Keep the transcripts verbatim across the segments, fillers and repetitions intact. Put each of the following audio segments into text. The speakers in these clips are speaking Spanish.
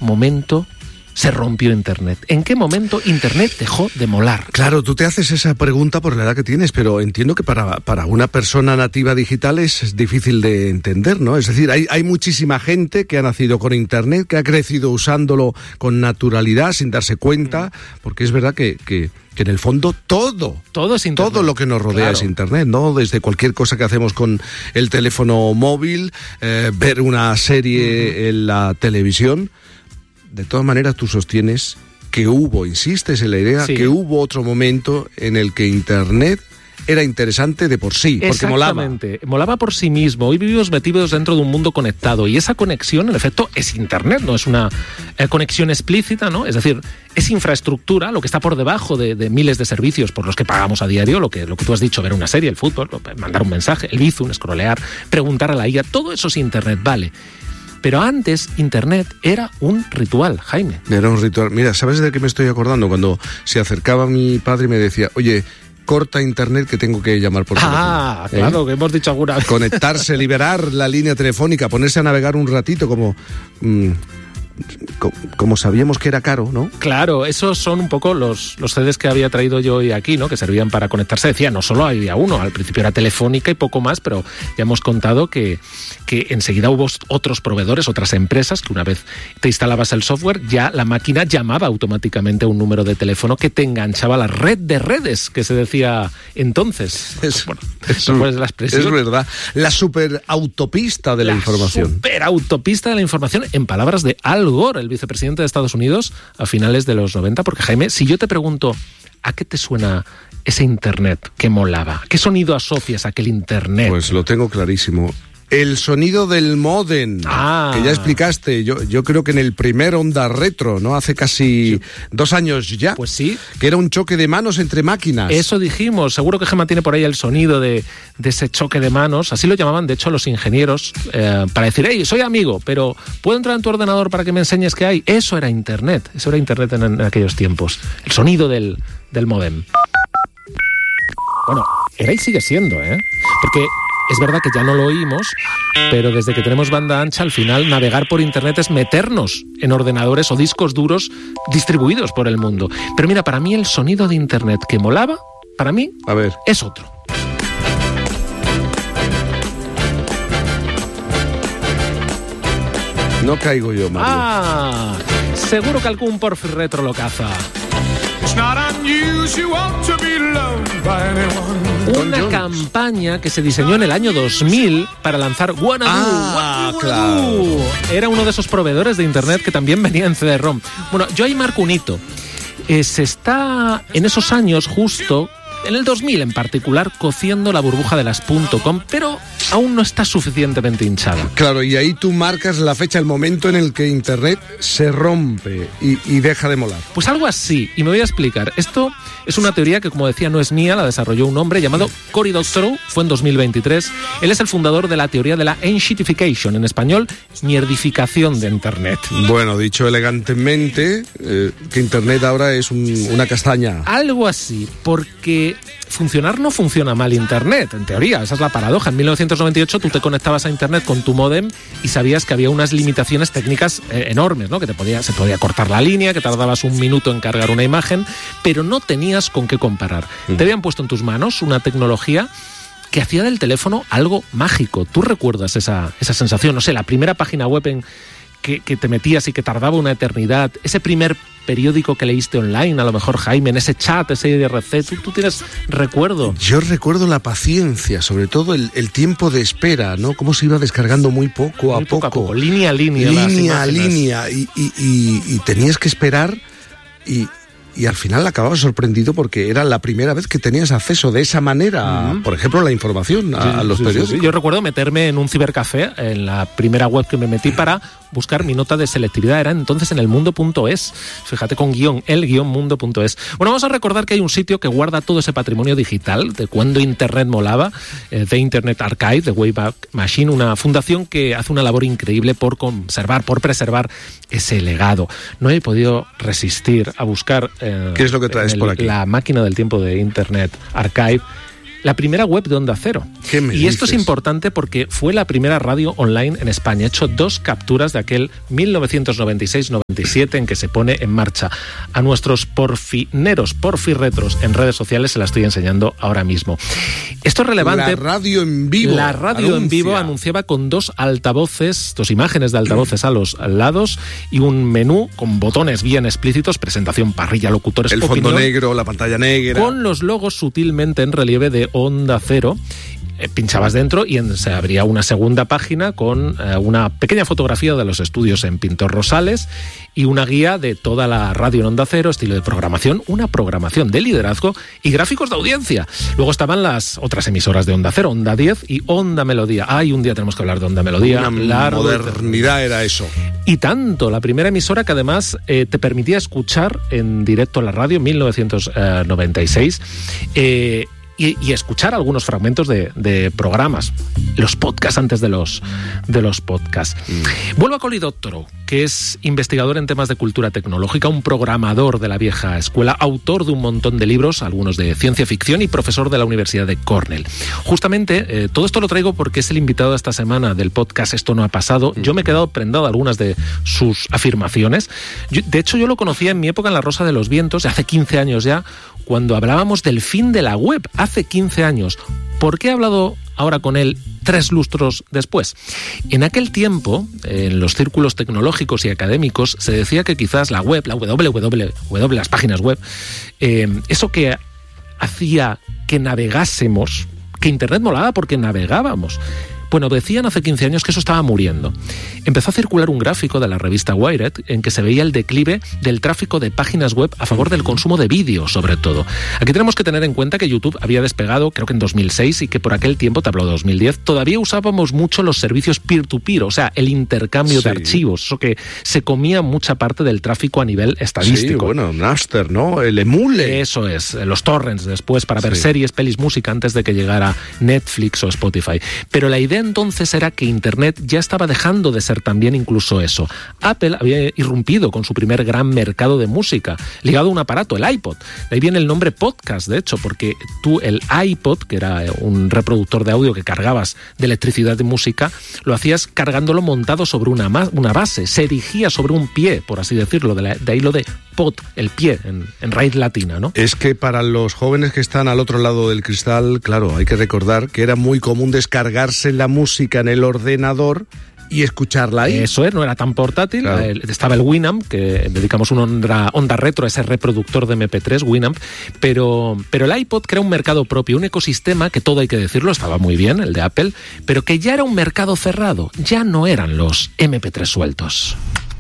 momento se rompió Internet? ¿En qué momento Internet dejó de molar? Claro, tú te haces esa pregunta por la edad que tienes, pero entiendo que para, para una persona nativa digital es difícil de entender, ¿no? Es decir, hay, hay muchísima gente que ha nacido con Internet, que ha crecido usándolo con naturalidad, sin darse cuenta, porque es verdad que... que que en el fondo todo, todo es Internet. Todo lo que nos rodea, claro, es Internet, ¿no? Desde cualquier cosa que hacemos con el teléfono móvil, eh, ver una serie uh-huh. en la televisión. De todas maneras, tú sostienes que hubo, insistes en la idea, sí. que hubo otro momento en el que Internet era interesante de por sí, porque molaba. Exactamente, molaba por sí mismo. Hoy vivimos metidos dentro de un mundo conectado y esa conexión, en efecto, es Internet, no es una eh, conexión explícita, ¿no? Es decir, es infraestructura, lo que está por debajo de, de miles de servicios por los que pagamos a diario, lo que, lo que tú has dicho, ver una serie, el fútbol, mandar un mensaje, el Bizum, scrollear, preguntar a la I A, todo eso es Internet, vale. Pero antes, Internet era un ritual, Jaime. Era un ritual. Mira, ¿sabes de qué me estoy acordando? Cuando se acercaba mi padre y me decía, oye, corta Internet que tengo que llamar por teléfono. Ah, claro, ¿eh? Que hemos dicho alguna vez. Conectarse, liberar la línea telefónica, ponerse a navegar un ratito como... Mmm, como sabíamos que era caro, ¿no? Claro, esos son un poco los, los C Ds que había traído yo hoy aquí, ¿no? Que servían para conectarse. Decía, no solo había uno, al principio era Telefónica y poco más, pero ya hemos contado que, que enseguida hubo otros proveedores, otras empresas, que una vez te instalabas el software, ya la máquina llamaba automáticamente a un número de teléfono que te enganchaba a la red de redes, que se decía entonces. Es, bueno, es, ¿no es la expresión? Es verdad. La superautopista de la, la información. La superautopista de la información, en palabras de Al Gore, el vicepresidente de Estados Unidos, a finales de los noventa, porque Jaime, si yo te pregunto, ¿a qué te suena ese Internet que molaba? ¿Qué sonido asocias a aquel Internet? Pues lo tengo clarísimo. El sonido del módem, ah. que ya explicaste, yo, yo creo que en el primer Onda Retro, ¿no? Hace casi sí. dos años ya. Pues sí. Que era un choque de manos entre máquinas. Eso dijimos, seguro que Gemma tiene por ahí el sonido de, de ese choque de manos, así lo llamaban de hecho los ingenieros, eh, para decir, hey, soy amigo, pero ¿puedo entrar en tu ordenador para que me enseñes qué hay? Eso era Internet, eso era Internet en, en aquellos tiempos, el sonido del, del módem. Bueno, era y sigue siendo, ¿eh? Porque... es verdad que ya no lo oímos, pero desde que tenemos banda ancha, al final navegar por Internet es meternos en ordenadores o discos duros distribuidos por el mundo. Pero mira, para mí el sonido de Internet que molaba, para mí, a ver, es otro. No caigo yo, Mario. Ah, seguro que algún Porfi Retro lo caza. Una campaña que se diseñó en el año dos mil para lanzar Wanna ah, Do. Claro. Era uno de esos proveedores de Internet que también venía en C D ROM. Bueno, yo ahí marco un hito. Eh, se está en esos años justo, en el dos mil en particular, cociendo la burbuja de las .com, pero aún no está suficientemente hinchada. Claro, y ahí tú marcas la fecha, el momento en el que Internet se rompe y, y deja de molar. Pues algo así, y me voy a explicar. Esto es una teoría que, como decía, no es mía, la desarrolló un hombre llamado Cory Doctorow, fue en dos mil veintitrés. Él es el fundador de la teoría de la enshittification, en español, mierdificación de Internet. Bueno, dicho elegantemente, eh, que Internet ahora es un, una castaña. Algo así, porque funcionar no funciona mal Internet, en teoría, esa es la paradoja. En mil novecientos noventa y ocho tú te conectabas a Internet con tu módem y sabías que había unas limitaciones técnicas eh, enormes, ¿no? Que te podía, se podía cortar la línea, que tardabas un minuto en cargar una imagen, pero no tenías con qué comparar. Mm. Te habían puesto en tus manos una tecnología que hacía del teléfono algo mágico. ¿Tú recuerdas esa, esa sensación? No sé, la primera página web en que, que te metías y que tardaba una eternidad, ese primer periódico que leíste online, a lo mejor, Jaime, en ese chat, ese I R C, ¿tú, tú tienes recuerdo? Yo recuerdo la paciencia, sobre todo el, el tiempo de espera, ¿no? Cómo se iba descargando muy poco muy a poco. poco. a poco. Línea a línea. Línea a línea. Y, y, y, y tenías que esperar y... Y al final acababas sorprendido porque era la primera vez que tenías acceso de esa manera, uh-huh. por ejemplo, a la información, a, sí, a los sí, periódicos. Sí, sí. Yo recuerdo meterme en un cibercafé, en la primera web que me metí para buscar mi nota de selectividad. Era entonces en el mundo punto es. Fíjate, con guión, el guión mundo punto es. Bueno, vamos a recordar que hay un sitio que guarda todo ese patrimonio digital de cuando Internet molaba, eh, The Internet Archive, de Wayback Machine, una fundación que hace una labor increíble por conservar, por preservar ese legado. No he podido resistir a buscar... ¿Qué es lo que traes el, por aquí? La máquina del tiempo de Internet Archive. la primera web de Onda Cero. ¿Qué me y esto dices? es importante porque fue la primera radio online en España. He hecho dos capturas de aquel mil novecientos noventa y seis noventa y siete en que se pone en marcha. A nuestros porfineros, porfirretros en redes sociales se la estoy enseñando ahora mismo. Esto es relevante. La radio en vivo. La radio anuncia. en vivo anunciaba con dos altavoces, dos imágenes de altavoces a los lados y un menú con botones bien explícitos, presentación, parrilla, locutores, el opinión, fondo negro, la pantalla negra. con los logos sutilmente en relieve de Onda Cero. Eh, pinchabas dentro y en, se abría una segunda página con eh, una pequeña fotografía de los estudios en Pintor Rosales y una guía de toda la radio en Onda Cero, estilo de programación, una programación de liderazgo y gráficos de audiencia. Luego estaban las otras emisoras de Onda Cero, Onda diez y Onda Melodía. Ay, un día tenemos que hablar de Onda Melodía. Una largo modernidad era eso. Y tanto, la primera emisora que además eh, te permitía escuchar en directo la radio en mil novecientos noventa y seis eh, y, y escuchar algunos fragmentos de, de programas, los podcasts antes de los, de los podcasts. Mm. Vuelvo a Cory Doctorow, que es investigador en temas de cultura tecnológica, un programador de la vieja escuela, autor de un montón de libros, algunos de ciencia ficción y profesor de la Universidad de Cornell. Justamente, eh, todo esto lo traigo porque es el invitado de esta semana del podcast Esto no ha pasado. Yo me he quedado prendado de algunas de sus afirmaciones. Yo, de hecho, yo lo conocía en mi época en La Rosa de los Vientos, hace quince años ya, cuando hablábamos del fin de la web, hace quince años. ¿Por qué he hablado ahora con él tres lustros después? En aquel tiempo, en los círculos tecnológicos y académicos, se decía que quizás la web, la doble u doble u doble u, las páginas web, eh, eso que hacía que navegásemos, que Internet molaba porque navegábamos. Bueno, decían hace quince años que eso estaba muriendo. Empezó a circular un gráfico de la revista Wired en que se veía el declive del tráfico de páginas web a favor del consumo de vídeo, sobre todo. Aquí tenemos que tener en cuenta que YouTube había despegado, creo que en dos mil seis, y que por aquel tiempo, te hablo de dos mil diez, todavía usábamos mucho los servicios peer-to-peer, o sea, el intercambio sí. de archivos, eso que se comía mucha parte del tráfico a nivel estadístico. Sí, bueno, Napster, ¿no? El emule. Eso es, los torrents después para ver sí. series, pelis, música antes de que llegara Netflix o Spotify. Pero la idea entonces era que Internet ya estaba dejando de ser también incluso eso. Apple había irrumpido con su primer gran mercado de música, ligado a un aparato, el iPod. De ahí viene el nombre podcast, de hecho, porque tú el iPod, que era un reproductor de audio que cargabas de electricidad de música, lo hacías cargándolo montado sobre una, una base, se erigía sobre un pie, por así decirlo, de, la, de ahí lo de pod, el pie, en, en raíz latina, ¿no? Es que para los jóvenes que están al otro lado del cristal, claro, hay que recordar que era muy común descargarse la música en el ordenador y escucharla ahí. Eso es, no era tan portátil. Claro. Eh, estaba el Winamp, que dedicamos una onda, onda retro a ese reproductor de eme pe tres, Winamp, pero, pero el iPod crea un mercado propio, un ecosistema que, todo hay que decirlo, estaba muy bien, el de Apple, pero que ya era un mercado cerrado, ya no eran los eme pe tres sueltos.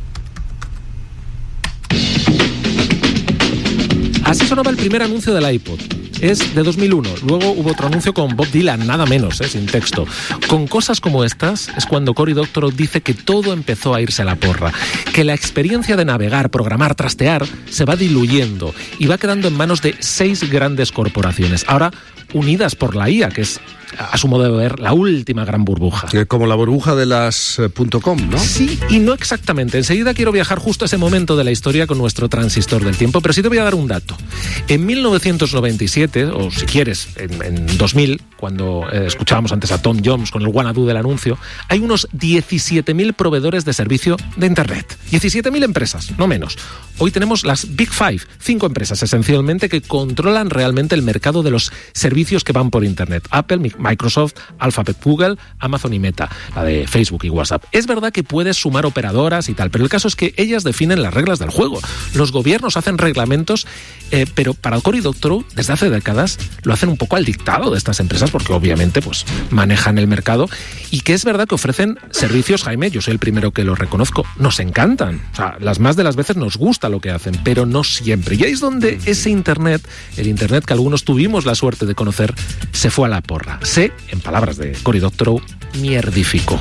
Así sonaba el primer anuncio del iPod. Es de dos mil uno. Luego hubo otro anuncio con Bob Dylan, nada menos, ¿eh? Sin texto. Con cosas como estas es cuando Cory Doctorow dice que todo empezó a irse a la porra, que la experiencia de navegar, programar, trastear se va diluyendo y va quedando en manos de seis grandes corporaciones, ahora unidas por la I A, que es, a su modo de ver, la última gran burbuja. Como la burbuja de las .com, ¿no? Sí, y no exactamente. Enseguida quiero viajar justo a ese momento de la historia con nuestro transistor del tiempo, pero sí te voy a dar un dato. En mil novecientos noventa y siete, o si quieres, en, en dos mil, cuando eh, escuchábamos antes a Tom Jones con el Wanna-Do del anuncio, hay unos diecisiete mil proveedores de servicio de Internet. diecisiete mil empresas, no menos. Hoy tenemos las Big Five, cinco empresas esencialmente que controlan realmente el mercado de los servicios que van por Internet. Apple, Microsoft, Alphabet, Google, Amazon y Meta, la de Facebook y WhatsApp. Es verdad que puedes sumar operadoras y tal, pero el caso es que ellas definen las reglas del juego. Los gobiernos hacen reglamentos, eh, pero para Cory Doctorow, desde hace décadas, lo hacen un poco al dictado de estas empresas, porque obviamente pues manejan el mercado, y que es verdad que ofrecen servicios, Jaime, yo soy el primero que lo reconozco, nos encantan. O sea, las más de las veces nos gusta lo que hacen, pero no siempre. Y ahí es donde ese Internet, el Internet que algunos tuvimos la suerte de conocer, se fue a la porra. Se, en palabras de Cory Doctorow, mierdificó.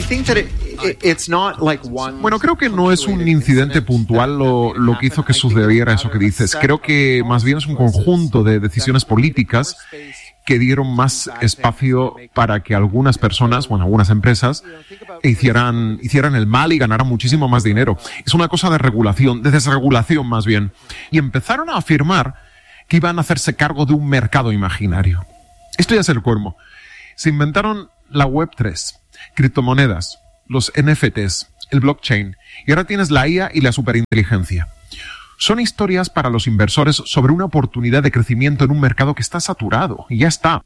Bueno, creo que no es un incidente puntual lo, lo que hizo que sucediera eso que dices. Creo que más bien es un conjunto de decisiones políticas que dieron más espacio para que algunas personas, bueno, algunas empresas, hicieran, hicieran el mal y ganaran muchísimo más dinero. Es una cosa de regulación, de desregulación más bien. Y empezaron a afirmar que iban a hacerse cargo de un mercado imaginario. Esto ya es el colmo. Se inventaron la web tres, criptomonedas, los N F Ts, el blockchain, y ahora tienes la I A y la superinteligencia. Son historias para los inversores sobre una oportunidad de crecimiento en un mercado que está saturado, y ya está.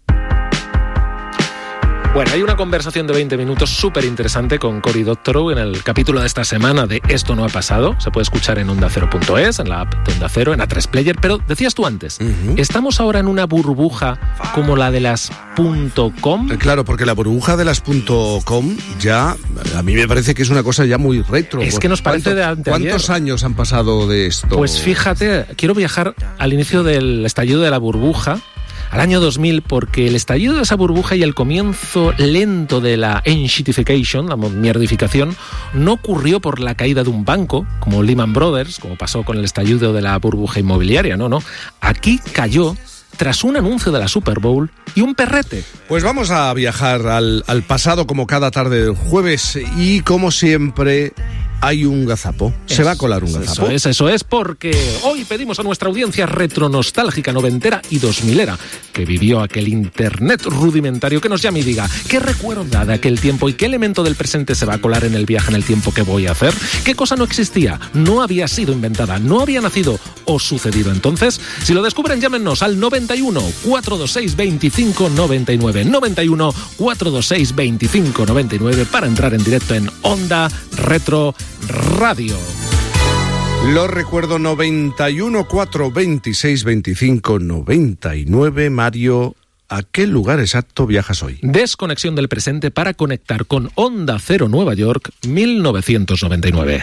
Bueno, hay una conversación de veinte minutos súper interesante con Cory Doctorow en el capítulo de esta semana de Esto no ha pasado. Se puede escuchar en onda cero punto es, en la app de Onda Cero, en A tres Player. Pero decías tú antes, uh-huh. ¿estamos ahora en una burbuja como la de las .com? Claro, porque la burbuja de las .com ya, a mí me parece que es una cosa ya muy retro. Es que nos parece de anteayer. ¿Cuántos años han pasado de esto? Pues fíjate, quiero viajar al inicio del estallido de la burbuja, al año dos mil, porque el estallido de esa burbuja y el comienzo lento de la enshittification, la mierdificación, no ocurrió por la caída de un banco, como Lehman Brothers, como pasó con el estallido de la burbuja inmobiliaria, no, no. Aquí cayó tras un anuncio de la Super Bowl y un perrete. Pues vamos a viajar al, al pasado como cada tarde del jueves y como siempre hay un gazapo. Se eso, va a colar un gazapo. Eso es, eso es, porque hoy pedimos a nuestra audiencia retronostálgica, noventera y dos milera, que vivió aquel internet rudimentario, que nos llame y diga qué recuerda de aquel tiempo y qué elemento del presente se va a colar en el viaje en el tiempo que voy a hacer. ¿Qué cosa no existía? No había sido inventada, no había nacido o sucedido entonces. Si lo descubren, llámenos al noventa y uno, cuatrocientos veintiséis, veinticinco noventa y nueve, noventa y uno, cuatrocientos veintiséis, veinticinco noventa y nueve para entrar en directo en Onda Retro Radio. Lo recuerdo, noventa y uno, cuatrocientos veintiséis, veinticinco noventa y nueve. Mario, ¿a qué lugar exacto viajas hoy? Desconexión del presente para conectar con Onda Cero Nueva York, mil novecientos noventa y nueve.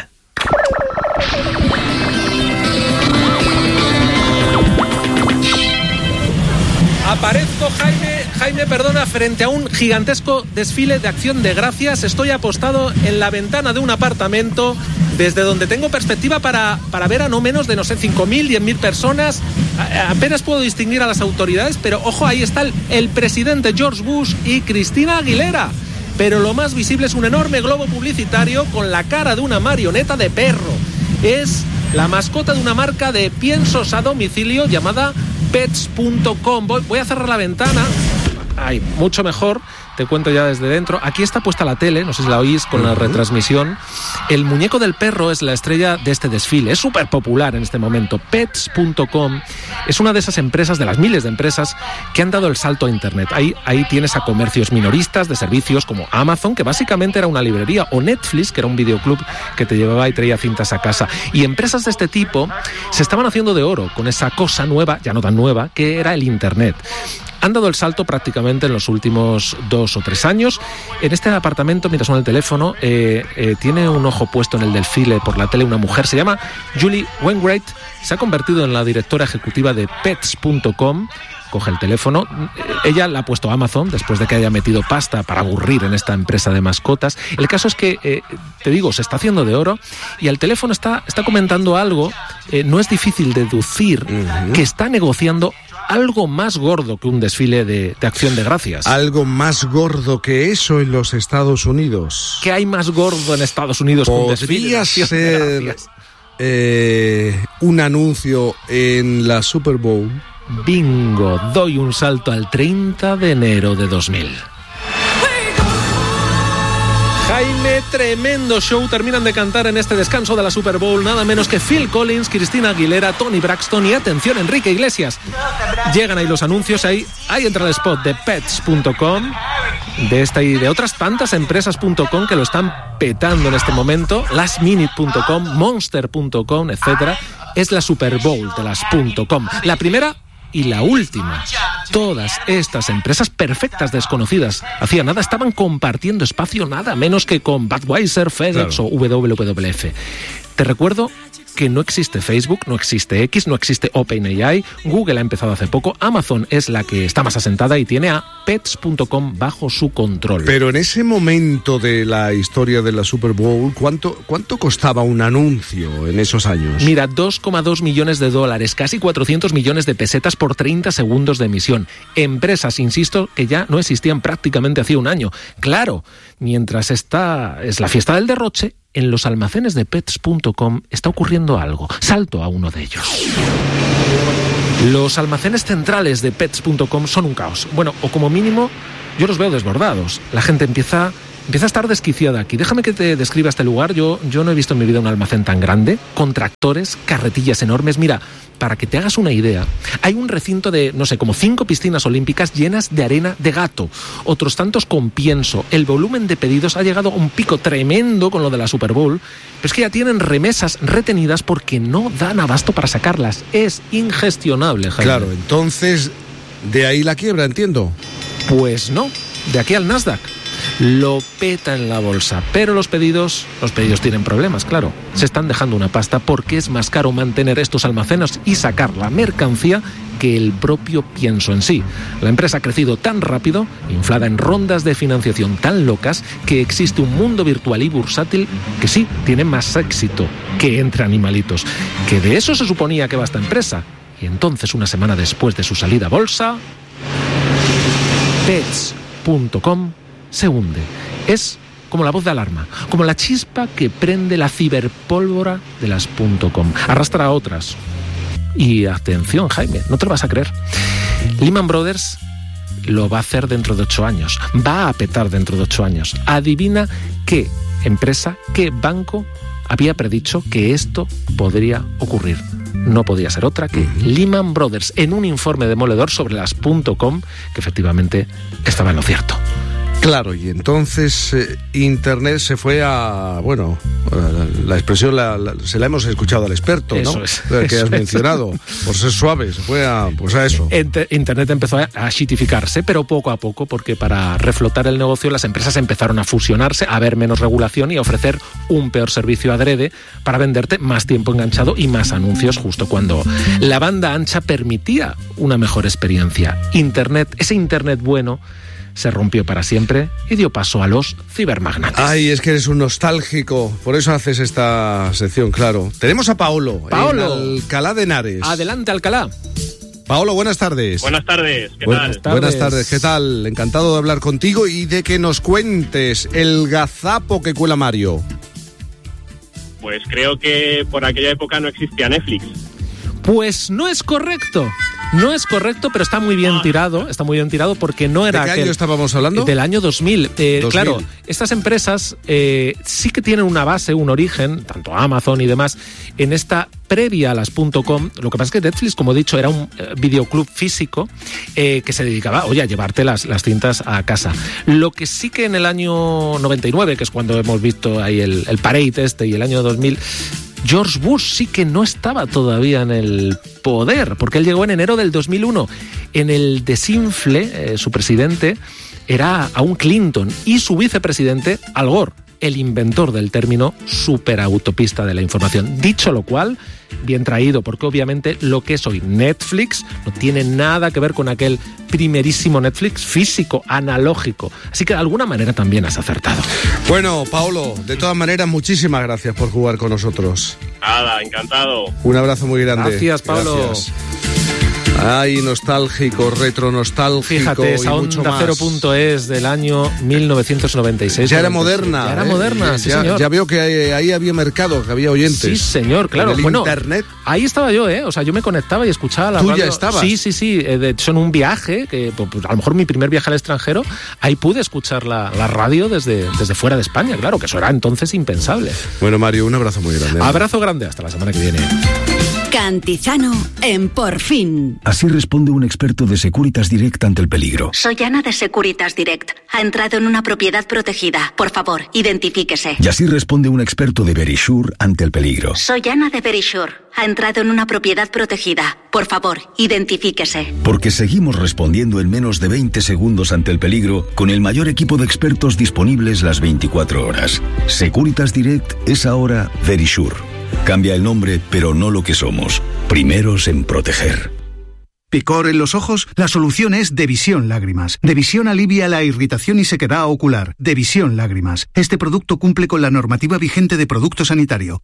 Aparezco, Jaime, Jaime, perdona, frente a un gigantesco desfile de acción de gracias. Estoy apostado en la ventana de un apartamento desde donde tengo perspectiva para, para ver a no menos de, no sé, cinco mil, diez mil personas. A, apenas puedo distinguir a las autoridades, pero ojo, ahí está el, el presidente George Bush y Cristina Aguilera. Pero lo más visible es un enorme globo publicitario con la cara de una marioneta de perro. Es la mascota de una marca de piensos a domicilio llamada pets punto com. Voy, voy a cerrar la ventana. Ay, mucho mejor. Te cuento ya desde dentro. Aquí está puesta la tele, no sé si la oís con la retransmisión. El muñeco del perro es la estrella de este desfile. Es súper popular en este momento. pets punto com es una de esas empresas, de las miles de empresas que han dado el salto a Internet. Ahí, ahí tienes a comercios minoristas de servicios como Amazon, que básicamente era una librería, o Netflix, que era un videoclub que te llevaba y traía cintas a casa. Y empresas de este tipo se estaban haciendo de oro con esa cosa nueva, ya no tan nueva, que era el Internet. Han dado el salto prácticamente en los últimos dos o tres años. En este apartamento, mientras suena el teléfono, eh, eh, tiene un ojo puesto en el desfile por la tele una mujer, se llama Julie Wainwright, se ha convertido en la directora ejecutiva de pets punto com. Coge el teléfono, ella la ha puesto a Amazon después de que haya metido pasta para aburrir en esta empresa de mascotas. El caso es que, eh, te digo, se está haciendo de oro y al teléfono está, está comentando algo. Eh, no es difícil deducir uh-huh. que está negociando algo más gordo que un desfile de, de acción de gracias. Algo más gordo que eso en los Estados Unidos. ¿Qué hay más gordo en Estados Unidos que un desfile de acción de gracias? Eh, un anuncio en la Super Bowl. Bingo, doy un salto al treinta de enero de dos mil. Jaime, tremendo show terminan de cantar en este descanso de la Super Bowl nada menos que Phil Collins, Cristina Aguilera, Toni Braxton y, atención, Enrique Iglesias. Llegan ahí los anuncios, ahí, ahí entra el spot de pets punto com, de esta y de otras tantas empresas .com que lo están petando en este momento, last minute punto com, monster punto com, etcétera. Es la Super Bowl de las .com. La primera y la última. Todas estas empresas perfectas desconocidas hacía nada estaban compartiendo espacio nada menos que con Budweiser, FedEx, claro, o W W F. Te recuerdo que no existe Facebook, no existe X, no existe OpenAI, Google ha empezado hace poco, Amazon es la que está más asentada y tiene a pets punto com bajo su control. Pero en ese momento de la historia de la Super Bowl, ¿cuánto, cuánto costaba un anuncio en esos años? Mira, dos coma dos millones de dólares, casi cuatrocientos millones de pesetas por treinta segundos de emisión. Empresas, insisto, que ya no existían prácticamente hacía un año. Claro, mientras esta es la fiesta del derroche, en los almacenes de pets punto com está ocurriendo algo. Salto a uno de ellos. Los almacenes centrales de pets punto com son un caos. Bueno, o como mínimo, yo los veo desbordados. La gente empieza... Empieza a estar desquiciada aquí. Déjame que te describa este lugar. Yo, yo no he visto en mi vida un almacén tan grande, con tractores, carretillas enormes. Mira, para que te hagas una idea, hay un recinto de, no sé, como cinco piscinas olímpicas llenas de arena de gato, otros tantos con pienso. El volumen de pedidos ha llegado a un pico tremendo con lo de la Super Bowl, pero es que ya tienen remesas retenidas porque no dan abasto para sacarlas. Es ingestionable, Jaime. Claro, entonces, de ahí la quiebra, entiendo. Pues no, de aquí al Nasdaq. Lo peta en la bolsa, pero los pedidos, los pedidos tienen problemas, claro. Se están dejando una pasta porque es más caro mantener estos almacenes y sacar la mercancía que el propio pienso en sí. La empresa ha crecido tan rápido, inflada en rondas de financiación tan locas, que existe un mundo virtual y bursátil que sí, tiene más éxito que Entre Animalitos. Que de eso se suponía que va esta empresa. Y entonces, una semana después de su salida a bolsa, pets punto com se hunde. Es como la voz de alarma, como la chispa que prende la ciberpólvora de las .com. Arrastra a otras. Y atención, Jaime, no te lo vas a creer. Lehman Brothers lo va a hacer dentro de ocho años. Va a petar dentro de ocho años. Adivina qué empresa, qué banco había predicho que esto podría ocurrir. No podía ser otra que Lehman Brothers, en un informe demoledor sobre las .com, que efectivamente estaba en lo cierto. Claro, y entonces eh, Internet se fue a, bueno, la, la expresión la, la, se la hemos escuchado al experto, ¿no? Eso es, que eso has mencionado, es. por ser suave, se fue a, pues a eso. Internet empezó a shitificarse, pero poco a poco, porque para reflotar el negocio las empresas empezaron a fusionarse, a haber menos regulación y a ofrecer un peor servicio adrede para venderte más tiempo enganchado y más anuncios justo cuando la banda ancha permitía una mejor experiencia. Internet, ese Internet bueno, se rompió para siempre y dio paso a los cibermagnates. Ay, es que eres un nostálgico, por eso haces esta sección, claro. Tenemos a Paolo, Paolo. en Alcalá de Henares. Adelante, Alcalá. Paolo, buenas tardes. Buenas tardes, ¿qué buenas tal? Tardes. Buenas tardes, ¿qué tal? Encantado de hablar contigo y de que nos cuentes el gazapo que cuela Mario. Pues creo que por aquella época no existía Netflix. Pues no es correcto. No es correcto, pero está muy bien ah. tirado, está muy bien tirado porque no era... ¿De qué aquel, año estábamos hablando? Del año dos mil. Eh, dos mil. Claro, estas empresas eh, sí que tienen una base, un origen, tanto Amazon y demás, en esta previa a las .com. Lo que pasa es que Netflix, como he dicho, era un eh, videoclub físico eh, que se dedicaba, oye, a llevarte las, las cintas a casa. Lo que sí que en el año noventa y nueve, que es cuando hemos visto ahí el, el parade este, y el año dos mil... George Bush sí que no estaba todavía en el poder, porque él llegó en enero del dos mil uno. En el desinfle, eh, su presidente era aún Clinton y su vicepresidente Al Gore, el inventor del término superautopista de la información. Dicho lo cual, bien traído, porque obviamente lo que es hoy Netflix no tiene nada que ver con aquel primerísimo Netflix físico, analógico. Así que de alguna manera también has acertado. Bueno, Paolo, de todas maneras, muchísimas gracias por jugar con nosotros. Nada, encantado. Un abrazo muy grande. Gracias, Pablo. Gracias. Ay, nostálgico, retro nostálgico. Fíjate, esa y mucho Onda más. cero punto es del año mil novecientos noventa y seis. Ya era moderna. Ya era ¿eh? moderna, sí, ya, señor. Ya veo que ahí, ahí había mercado, que había oyentes. Sí, señor, claro. En el bueno, internet. Ahí estaba yo, ¿eh? O sea, yo me conectaba y escuchaba la ¿Tú radio. ya estabas? Sí, sí, sí. De hecho, en un viaje, que pues, a lo mejor mi primer viaje al extranjero, ahí pude escuchar la, la radio desde, desde fuera de España, claro, que eso era entonces impensable. Bueno, Mario, un abrazo muy grande. Abrazo grande, hasta la semana que viene. Cantizano en Por Fin. Así responde un experto de Securitas Direct ante el peligro. Soy Ana de Securitas Direct. Ha entrado en una propiedad protegida. Por favor, identifíquese. Y así responde un experto de Verisure ante el peligro. Soy Ana de Verisure. Ha entrado en una propiedad protegida. Por favor, identifíquese. Porque seguimos respondiendo en menos de veinte segundos ante el peligro con el mayor equipo de expertos disponibles las veinticuatro horas. Securitas Direct es ahora Verisure. Cambia el nombre, pero no lo que somos. Primeros en proteger. ¿Picor en los ojos? La solución es Devisión Lágrimas. Devisión alivia la irritación y sequedad ocular. Devisión Lágrimas. Este producto cumple con la normativa vigente de producto sanitario.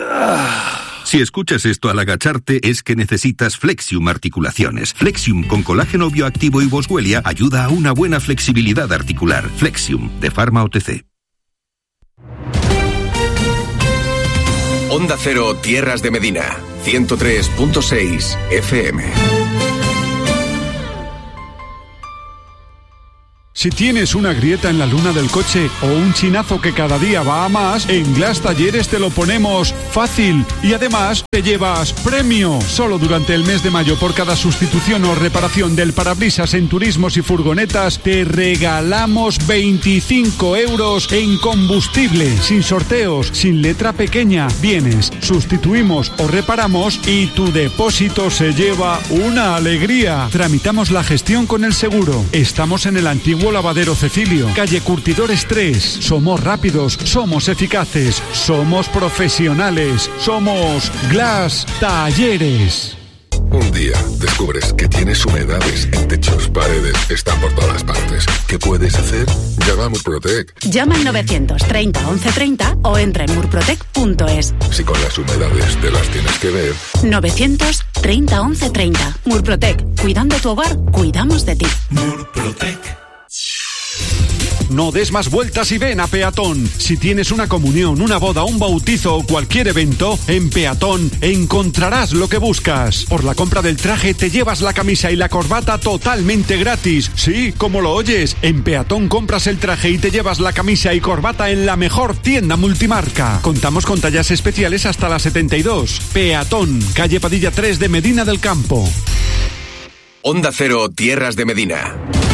Si escuchas esto al agacharte, es que necesitas Flexium Articulaciones. Flexium con colágeno bioactivo y boswellia ayuda a una buena flexibilidad articular. Flexium, de Pharma O T C. Onda Cero, Tierras de Medina, ciento tres punto seis F M. Si tienes una grieta en la luna del coche o un chinazo que cada día va a más, en Glass Talleres te lo ponemos fácil y además te llevas premio. Solo durante el mes de mayo, por cada sustitución o reparación del parabrisas en turismos y furgonetas, te regalamos veinticinco euros en combustible, sin sorteos, sin letra pequeña. Vienes, sustituimos o reparamos y tu depósito se lleva una alegría. Tramitamos la gestión con el seguro. Estamos en el antiguo Lavadero Cecilio, calle Curtidores tres. Somos rápidos, somos eficaces, somos profesionales, somos Glass Talleres. Un día descubres que tienes humedades en techos, paredes, están por todas partes. ¿Qué puedes hacer? Llama a Murprotec. Llama al novecientos treinta once treinta o entra en murprotec punto es. Si con las humedades te las tienes que ver. novecientos treinta once treinta. Murprotec. Cuidando tu hogar, cuidamos de ti. Murprotec. No des más vueltas y ven a Peatón. Si tienes una comunión, una boda, un bautizo o cualquier evento, en Peatón encontrarás lo que buscas. Por la compra del traje te llevas la camisa y la corbata totalmente gratis. Sí, como lo oyes, en Peatón compras el traje y te llevas la camisa y corbata en la mejor tienda multimarca. Contamos con tallas especiales hasta la setenta y dos. Peatón, calle Padilla tres de Medina del Campo. Onda Cero, Tierras de Medina.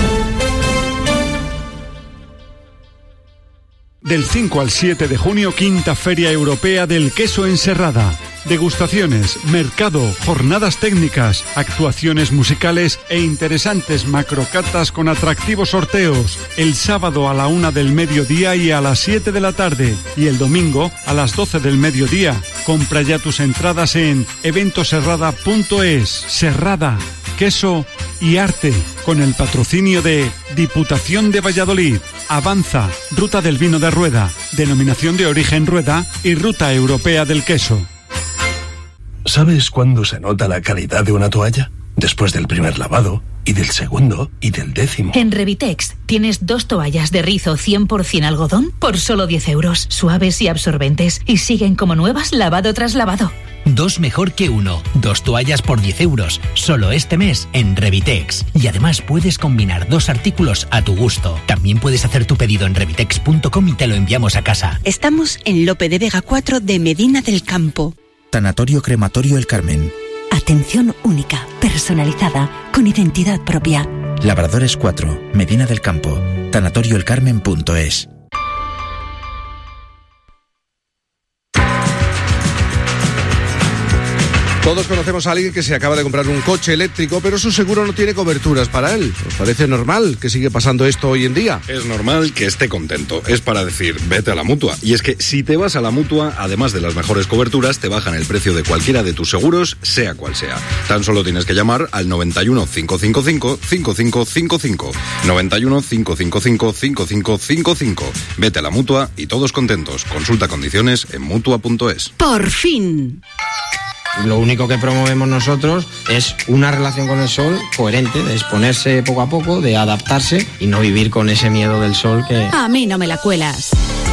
Del cinco al siete de junio, quinta Feria Europea del Queso en Serrada. Degustaciones, mercado, jornadas técnicas, actuaciones musicales e interesantes macrocatas con atractivos sorteos. El sábado a la una del mediodía y a las siete de la tarde. Y el domingo a las doce del mediodía. Compra ya tus entradas en eventoserrada punto es. Serrada, queso y arte. Con el patrocinio de Diputación de Valladolid, Avanza, Ruta del Vino de Rueda, Denominación de Origen Rueda y Ruta Europea del Queso. ¿Sabes cuándo se nota la calidad de una toalla? Después del primer lavado, y del segundo, y del décimo. En Revitex tienes dos toallas de rizo cien por ciento algodón por solo diez euros, suaves y absorbentes, y siguen como nuevas lavado tras lavado. Dos mejor que uno. Dos toallas por diez euros. Solo este mes en Revitex. Y además puedes combinar dos artículos a tu gusto. También puedes hacer tu pedido en revitex punto com y te lo enviamos a casa. Estamos en Lope de Vega cuatro de Medina del Campo. Tanatorio Crematorio El Carmen. Atención única, personalizada, con identidad propia. Labradores cuatro, Medina del Campo. Tanatorio el carmen punto es. Todos conocemos a alguien que se acaba de comprar un coche eléctrico, pero su seguro no tiene coberturas para él. ¿Os parece normal que sigue pasando esto hoy en día? Es normal que esté contento. Es para decir, vete a la Mutua. Y es que si te vas a la Mutua, además de las mejores coberturas, te bajan el precio de cualquiera de tus seguros, sea cual sea. Tan solo tienes que llamar al noventa y uno, cinco cinco cinco, cinco cinco cinco cinco. noventa y uno, cinco cinco cinco, cinco cinco cinco cinco. Vete a la Mutua y todos contentos. Consulta condiciones en mutua punto es. ¡Por fin! Lo único que promovemos nosotros es una relación con el sol coherente, de exponerse poco a poco, de adaptarse y no vivir con ese miedo del sol que... A mí no me la cuelas.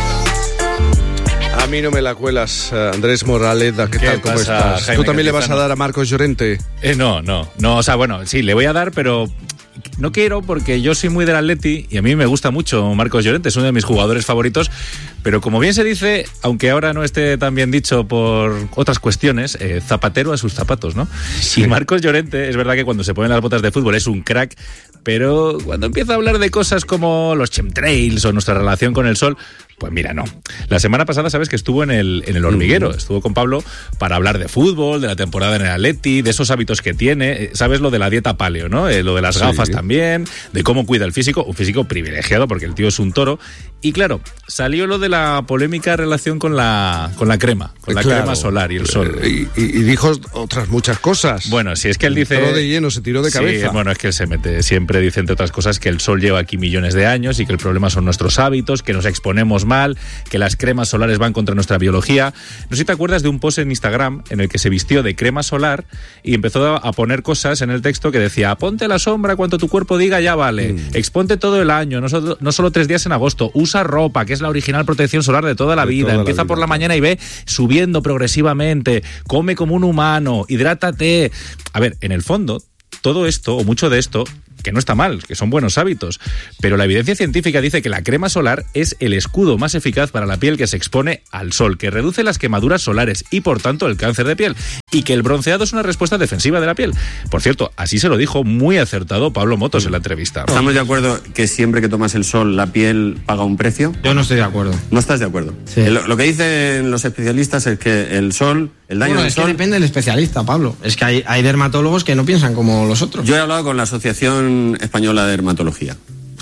A mí no me la cuelas, Andrés Moraleda, ¿qué, ¿Qué tal? ¿Cómo pasa, estás? Jaime, ¿Tú también le vas a dar a Marcos Llorente? Eh, no, no, no, o sea, bueno, sí, le voy a dar, pero... No quiero porque yo soy muy del Atleti y a mí me gusta mucho Marcos Llorente, es uno de mis jugadores favoritos, pero como bien se dice, aunque ahora no esté tan bien dicho por otras cuestiones, eh, zapatero a sus zapatos, ¿no? Sí. Y Marcos Llorente, es verdad que cuando se pone las botas de fútbol es un crack, pero cuando empieza a hablar de cosas como los chemtrails o nuestra relación con el sol, pues mira, no. La semana pasada, sabes que estuvo en el, en el Hormiguero, estuvo con Pablo para hablar de fútbol, de la temporada en el Atleti, de esos hábitos que tiene, sabes lo de la dieta paleo, ¿no? Eh, lo de las gafas sí. también, de cómo cuida el físico, un físico privilegiado porque el tío es un toro. Y claro, salió lo de la polémica relación con la, con la crema, con la claro. crema solar y el sol. Y, y, y dijo otras muchas cosas. Bueno, si es que él dice... Todo de lleno, se tiró de cabeza. Sí, bueno, es que él se mete, siempre dice entre otras cosas que el sol lleva aquí millones de años y que el problema son nuestros hábitos, que nos exponemos mal, que las cremas solares van contra nuestra biología. No sé si te acuerdas de un post en Instagram en el que se vistió de crema solar y empezó a poner cosas en el texto que decía, ponte la sombra cuanto tu cuerpo diga ya vale, mm. exponte todo el año, no solo, no solo tres días en agosto, usa usa ropa, que es la original protección solar de toda la De vida, toda la empieza vida, por la claro. mañana y ve subiendo progresivamente, come como un humano, hidrátate. A ver, en el fondo, todo esto, o mucho de esto, que no está mal, que son buenos hábitos, pero la evidencia científica dice que la crema solar es el escudo más eficaz para la piel que se expone al sol, que reduce las quemaduras solares y por tanto el cáncer de piel, y que el bronceado es una respuesta defensiva de la piel. Por cierto, así se lo dijo muy acertado Pablo Motos en la entrevista. ¿Estamos de acuerdo que siempre que tomas el sol la piel paga un precio? Yo no estoy de acuerdo. ¿No estás de acuerdo? Sí. Lo, lo que dicen los especialistas es que el sol, el daño Bueno, del es sol... que depende del especialista, Pablo. Es que hay, hay dermatólogos que no piensan como los otros. Yo he hablado con la Asociación Española de Dermatología.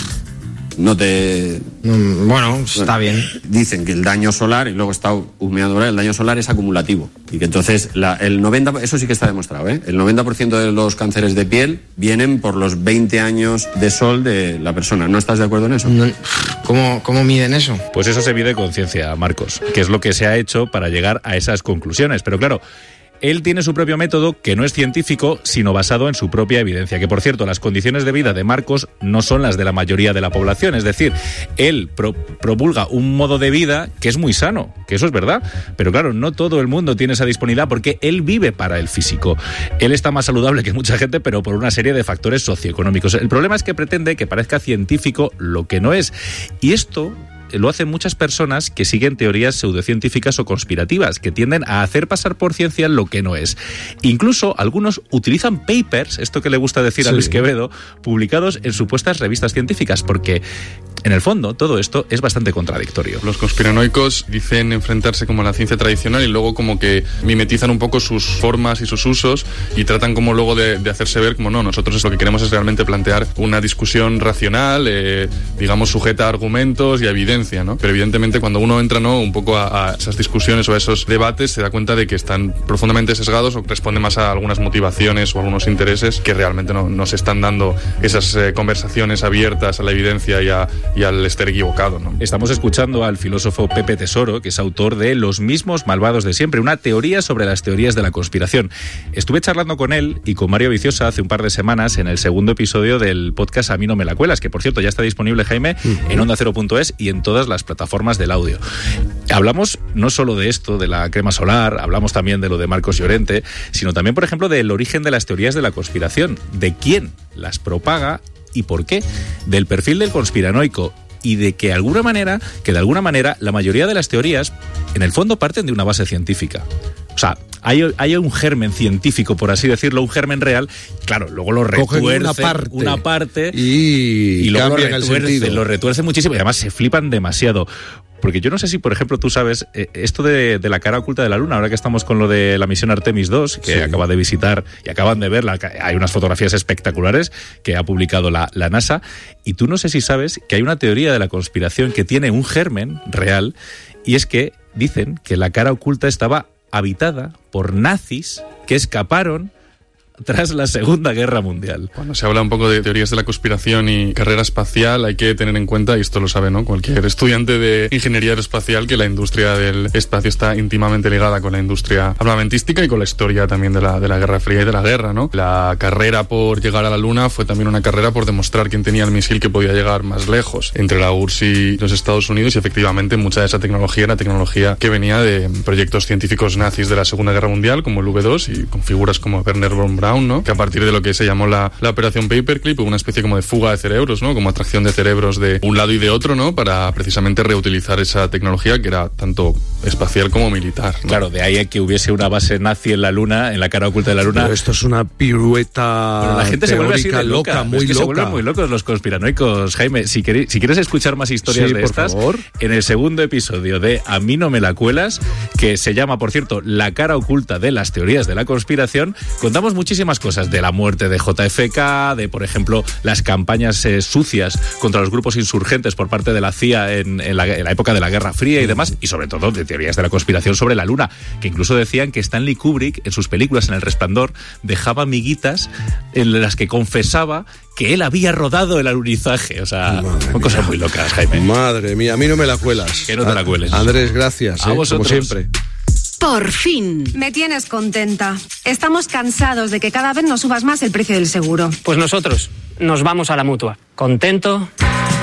No te... Mm, bueno, está bien. Dicen que el daño solar, y luego está humeando ahora, el daño solar es acumulativo. Y que entonces la, el noventa por ciento, eso sí que está demostrado, ¿eh? El noventa por ciento de los cánceres de piel vienen por los veinte años de sol de la persona. ¿No estás de acuerdo en eso? No, ¿cómo, ¿Cómo miden eso? Pues eso se mide con ciencia, Marcos, que es lo que se ha hecho para llegar a esas conclusiones. Pero claro, él tiene su propio método que no es científico, sino basado en su propia evidencia. Que, por cierto, las condiciones de vida de Marcos no son las de la mayoría de la población. Es decir, él pro- promulga un modo de vida que es muy sano, que eso es verdad. Pero claro, no todo el mundo tiene esa disponibilidad porque él vive para el físico. Él está más saludable que mucha gente, pero por una serie de factores socioeconómicos. El problema es que pretende que parezca científico lo que no es. Y esto lo hacen muchas personas que siguen teorías pseudocientíficas o conspirativas, que tienden a hacer pasar por ciencia lo que no es. Incluso algunos utilizan papers, esto que le gusta decir a Sí. Luis Quevedo, publicados en supuestas revistas científicas, porque en el fondo todo esto es bastante contradictorio. Los conspiranoicos dicen enfrentarse como a la ciencia tradicional y luego como que mimetizan un poco sus formas y sus usos y tratan como luego de, de hacerse ver como no, nosotros lo que queremos es realmente plantear una discusión racional, eh, digamos sujeta a argumentos y a evidencia. ¿No? Pero evidentemente cuando uno entra ¿no? un poco a, a esas discusiones o a esos debates se da cuenta de que están profundamente sesgados o responden más a algunas motivaciones o algunos intereses que realmente no, no se están dando esas eh, conversaciones abiertas a la evidencia y, a, y al estar equivocado, ¿no? Estamos escuchando al filósofo Pepe Tesoro, que es autor de Los mismos malvados de siempre, una teoría sobre las teorías de la conspiración. Estuve charlando con él y con Mario Viciosa hace un par de semanas en el segundo episodio del podcast A mí no me la cuelas, que por cierto ya está disponible, Jaime, uh-huh. en onda cero punto es y en todas las plataformas del audio. Hablamos no solo de esto, de la crema solar, hablamos también de lo de Marcos Llorente, sino también, por ejemplo, del origen de las teorías de la conspiración, de quién las propaga y por qué, del perfil del conspiranoico y de que de alguna manera, que de alguna manera la mayoría de las teorías en el fondo parten de una base científica. O sea, hay, hay un germen científico, por así decirlo, un germen real, claro, luego lo retuerce una parte, una parte y, y luego lo cambian el retuerce, sentido. lo retuerce muchísimo y además se flipan demasiado. Porque yo no sé si, por ejemplo, tú sabes, eh, esto de, de la cara oculta de la Luna, ahora que estamos con lo de la misión Artemis dos, que sí. acaba de visitar y acaban de ver, la, hay unas fotografías espectaculares que ha publicado la, la NASA, y tú no sé si sabes que hay una teoría de la conspiración que tiene un germen real, y es que dicen que la cara oculta estaba habitada por nazis que escaparon tras la Segunda Guerra Mundial. Cuando se habla un poco de teorías de la conspiración y carrera espacial, hay que tener en cuenta, y esto lo sabe, ¿no?, cualquier estudiante de ingeniería aeroespacial, que la industria del espacio está íntimamente ligada con la industria armamentística y con la historia también de la, de la Guerra Fría y de la guerra, ¿no? La carrera por llegar a la Luna fue también una carrera por demostrar quién tenía el misil que podía llegar más lejos entre la U R S S y los Estados Unidos, y efectivamente mucha de esa tecnología era tecnología que venía de proyectos científicos nazis de la Segunda Guerra Mundial, como el V dos, y con figuras como Werner von Braun, ¿no?, que a partir de lo que se llamó la, la operación Paperclip, hubo una especie como de fuga de cerebros, ¿no?, como atracción de cerebros de un lado y de otro, ¿no?, para precisamente reutilizar esa tecnología que era tanto espacial como militar, ¿no? Claro, de ahí que hubiese una base nazi en la Luna, en la cara oculta de la Luna. Pero esto es una pirueta. Pero la gente se vuelve así de loca, loca muy es que loca. Se vuelven muy locos los conspiranoicos. Jaime, si, queréis, si quieres escuchar más historias sí, de por estas, favor. En el segundo episodio de A mí no me la cuelas, que se llama, por cierto, La cara oculta de las teorías de la conspiración, contamos muchísimas cosas de la muerte de J F K, de, por ejemplo, las campañas eh, sucias contra los grupos insurgentes por parte de la C I A en, en, la, en la época de la Guerra Fría y demás, y sobre todo de teorías de la conspiración sobre la Luna, que incluso decían que Stanley Kubrick, en sus películas en El Resplandor, dejaba miguitas en las que confesaba que él había rodado el alunizaje. O sea, Madre son cosas mía. muy locas, Jaime. Madre mía, a mí no me la cuelas. Que no te la cueles. Andrés, gracias, A eh, vosotros. como siempre. Por fin. Me tienes contenta. Estamos cansados de que cada vez nos subas más el precio del seguro. Pues nosotros nos vamos a la Mutua. Contento.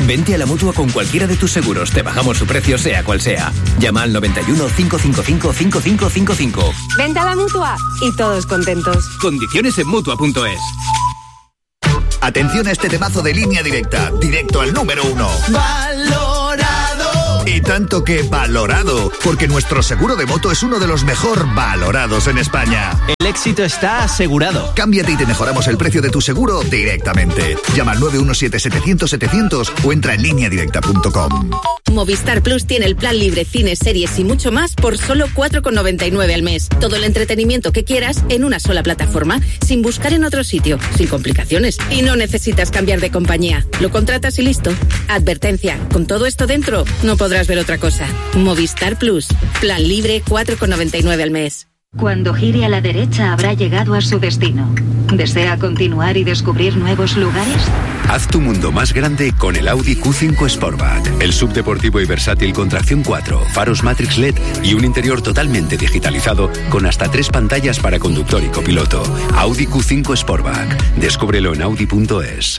Vente a la Mutua con cualquiera de tus seguros. Te bajamos su precio sea cual sea. Llama al noventa y uno, cinco cinco cinco, cinco cinco cinco cinco. Vente a la Mutua y todos contentos. Condiciones en Mutua punto es. Atención a este temazo de Línea Directa, directo al número uno. ¡Valorado! Y tanto que valorado, porque nuestro seguro de moto es uno de los mejor valorados en España. El éxito está asegurado. Cámbiate y te mejoramos el precio de tu seguro directamente. Llama al nueve uno siete, setecientos, setecientos o entra en línea directa punto com. Movistar Plus tiene el plan libre, cines, series y mucho más por solo cuatro con noventa y nueve al mes. Todo el entretenimiento que quieras en una sola plataforma, sin buscar en otro sitio, sin complicaciones. Y no necesitas cambiar de compañía. Lo contratas y listo. Advertencia, con todo esto dentro, no podrás ver otra cosa. Movistar Plus, plan libre, cuatro con noventa y nueve al mes. Cuando gire a la derecha habrá llegado a su destino. ¿Desea continuar y descubrir nuevos lugares? Haz tu mundo más grande con el Audi Q cinco Sportback. El subdeportivo y versátil con tracción cuatro, faros Matrix L E D y un interior totalmente digitalizado con hasta tres pantallas para conductor y copiloto. Audi Q cinco Sportback. Descúbrelo en audi punto es.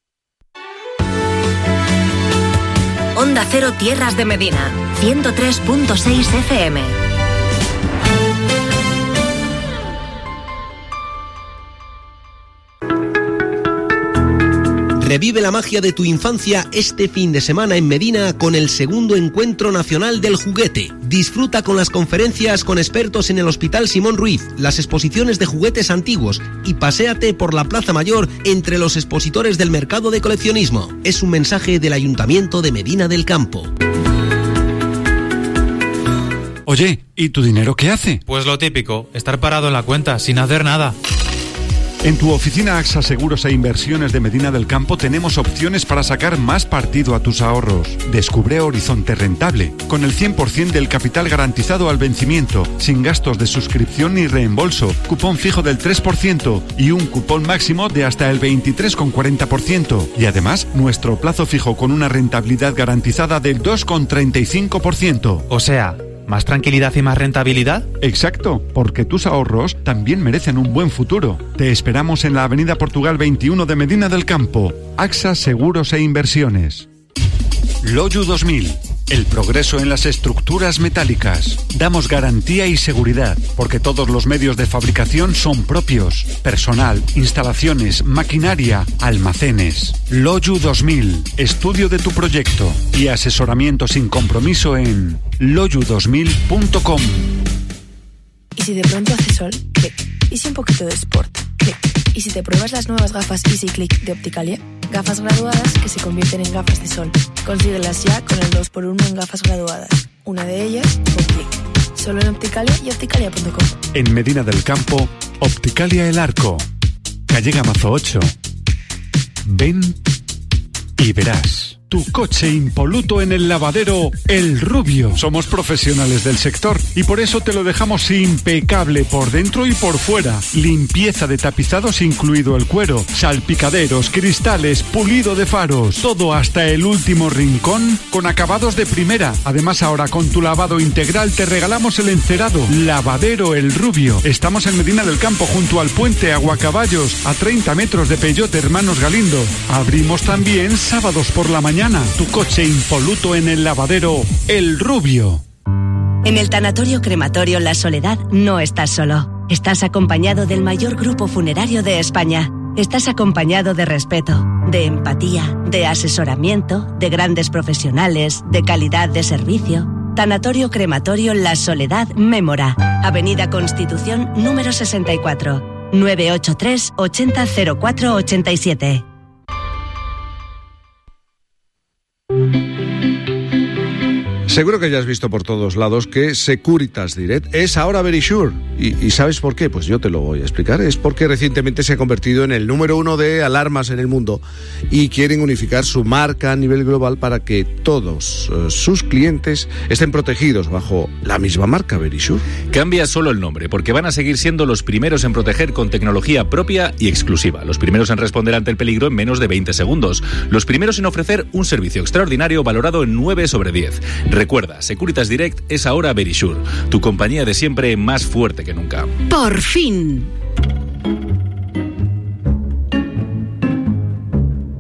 Onda Cero Tierras de Medina, ciento tres punto seis F M. Revive la magia de tu infancia este fin de semana en Medina con el segundo Encuentro Nacional del Juguete. Disfruta con las conferencias con expertos en el Hospital Simón Ruiz, las exposiciones de juguetes antiguos y paséate por la Plaza Mayor entre los expositores del mercado de coleccionismo. Es un mensaje del Ayuntamiento de Medina del Campo. Oye, ¿y tu dinero qué hace? Pues lo típico, estar parado en la cuenta sin hacer nada. En tu oficina AXA Seguros e Inversiones de Medina del Campo tenemos opciones para sacar más partido a tus ahorros. Descubre Horizonte Rentable, con el cien por ciento del capital garantizado al vencimiento, sin gastos de suscripción ni reembolso, cupón fijo del tres por ciento y un cupón máximo de hasta el veintitrés coma cuarenta por ciento. Y además, nuestro plazo fijo con una rentabilidad garantizada del dos coma treinta y cinco por ciento. O sea, ¿más tranquilidad y más rentabilidad? Exacto, porque tus ahorros también merecen un buen futuro. Te esperamos en la Avenida Portugal veintiuno de Medina del Campo. AXA Seguros e Inversiones. Loyu dos mil. El progreso en las estructuras metálicas. Damos garantía y seguridad, porque todos los medios de fabricación son propios. Personal, instalaciones, maquinaria, almacenes. Loyu dos mil. Estudio de tu proyecto y asesoramiento sin compromiso en loyu dos mil punto com. ¿Y si de pronto hace sol? Clic. ¿Y si un poquito de sport? Clic. ¿Y si te pruebas las nuevas gafas Easy Click de Opticalia? Gafas graduadas que se convierten en gafas de sol. Consíguelas ya con el dos por uno en gafas graduadas. Una de ellas, un clic. Solo en Opticalia y opticalia punto com. En Medina del Campo, Opticalia El Arco. Calle Gamazo ocho. Ven y verás. Tu coche impoluto en el lavadero El Rubio. Somos profesionales del sector y por eso te lo dejamos impecable por dentro y por fuera. Limpieza de tapizados incluido el cuero, salpicaderos, cristales, pulido de faros. Todo hasta el último rincón con acabados de primera. Además, ahora con tu lavado integral te regalamos el encerado. Lavadero El Rubio. Estamos en Medina del Campo junto al puente Aguacaballos, a treinta metros de Peyote Hermanos Galindo. Abrimos también sábados por la mañana. Tu coche impoluto en el lavadero El Rubio. En el Tanatorio Crematorio La Soledad no estás solo. Estás acompañado del mayor grupo funerario de España. Estás acompañado de respeto, de empatía, de asesoramiento, de grandes profesionales, de calidad de servicio. Tanatorio Crematorio La Soledad Mémora. Avenida Constitución número sesenta y cuatro. nueve ocho tres, ochenta, cero cuatro, ochenta y siete. Seguro que ya has visto por todos lados que Securitas Direct es ahora Verisure. ¿Y, ¿Y sabes por qué? Pues yo te lo voy a explicar. Es porque recientemente se ha convertido en el número uno de alarmas en el mundo y quieren unificar su marca a nivel global para que todos uh, sus clientes estén protegidos bajo la misma marca, Verisure. Cambia solo el nombre, porque van a seguir siendo los primeros en proteger con tecnología propia y exclusiva. Los primeros en responder ante el peligro en menos de veinte segundos. Los primeros en ofrecer un servicio extraordinario valorado en nueve sobre diez. Recuerda, Securitas Direct es ahora Verisure, tu compañía de siempre más fuerte que nunca. ¡Por fin!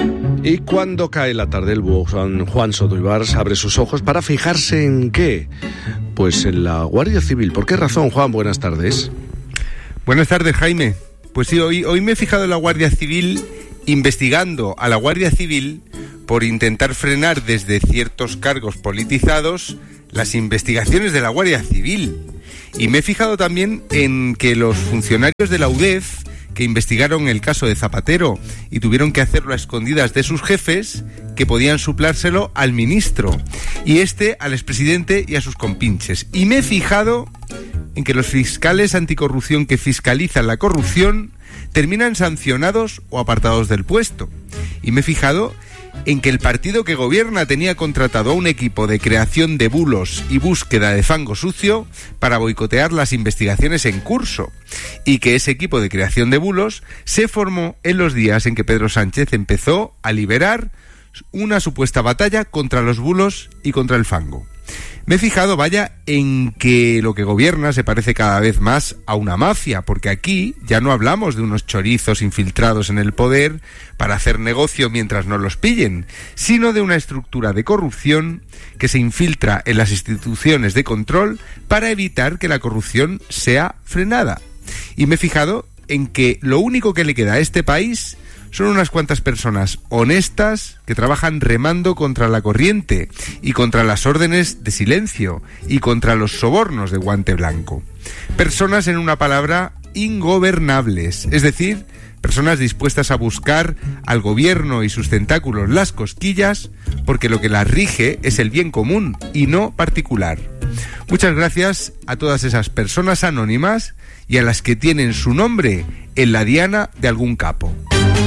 Y cuando cae la tarde, el búho Juan, Juan Soto Ibars abre sus ojos para fijarse en ¿qué? Pues en la Guardia Civil. ¿Por qué razón, Juan? Buenas tardes. Buenas tardes, Jaime. Pues sí, hoy, hoy me he fijado en la Guardia Civil, investigando a la Guardia Civil por intentar frenar desde ciertos cargos politizados las investigaciones de la Guardia Civil. Y me he fijado también en que los funcionarios de la U D E F, que investigaron el caso de Zapatero y tuvieron que hacerlo a escondidas de sus jefes, que podían suplárselo al ministro, y este al expresidente y a sus compinches. Y me he fijado en que los fiscales anticorrupción que fiscalizan la corrupción terminan sancionados o apartados del puesto. Y me he fijado en que el partido que gobierna tenía contratado a un equipo de creación de bulos y búsqueda de fango sucio para boicotear las investigaciones en curso, y que ese equipo de creación de bulos se formó en los días en que Pedro Sánchez empezó a liberar una supuesta batalla contra los bulos y contra el fango. Me he fijado, vaya, en que lo que gobierna se parece cada vez más a una mafia, porque aquí ya no hablamos de unos chorizos infiltrados en el poder para hacer negocio mientras no los pillen, sino de una estructura de corrupción que se infiltra en las instituciones de control para evitar que la corrupción sea frenada. Y me he fijado en que lo único que le queda a este país son unas cuantas personas honestas que trabajan remando contra la corriente y contra las órdenes de silencio y contra los sobornos de guante blanco. Personas, en una palabra, ingobernables, es decir, personas dispuestas a buscar al gobierno y sus tentáculos las cosquillas, porque lo que las rige es el bien común y no particular. Muchas gracias a todas esas personas anónimas y a las que tienen su nombre en la diana de algún capo.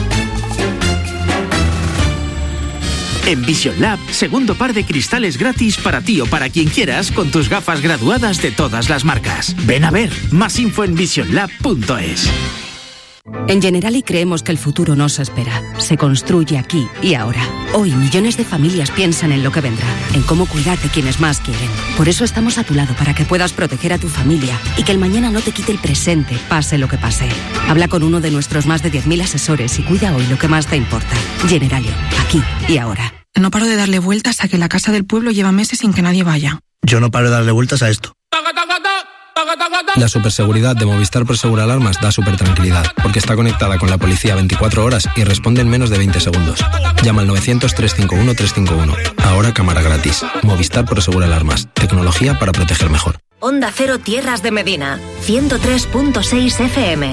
En Vision Lab, segundo par de cristales gratis para ti o para quien quieras con tus gafas graduadas de todas las marcas. Ven a ver, más info en vision lab punto es. En Generali creemos que el futuro no se espera, se construye aquí y ahora. Hoy millones de familias piensan en lo que vendrá, en cómo cuidar de quienes más quieren. Por eso estamos a tu lado para que puedas proteger a tu familia y que el mañana no te quite el presente, pase lo que pase. Habla con uno de nuestros más de diez mil asesores y cuida hoy lo que más te importa. Generali, aquí y ahora. No paro de darle vueltas a que la casa del pueblo lleva meses sin que nadie vaya. Yo no paro de darle vueltas a esto. La superseguridad de Movistar Prosegur Alarmas da súper tranquilidad, porque está conectada con la policía veinticuatro horas y responde en menos de veinte segundos. Llama al novecientos, trescientos cincuenta y uno, trescientos cincuenta y uno. Ahora cámara gratis. Movistar Prosegur Alarmas. Tecnología para proteger mejor. Onda Cero Tierras de Medina, ciento tres punto seis F M.